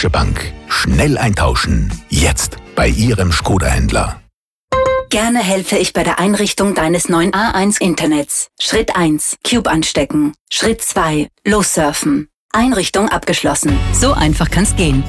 Deutsche Bank. Schnell eintauschen. Jetzt bei Ihrem Škoda-Händler. Gerne helfe ich bei der Einrichtung deines neuen A1 Internets. Schritt 1. Cube anstecken. Schritt 2. Lossurfen. Einrichtung abgeschlossen. So einfach kann's gehen.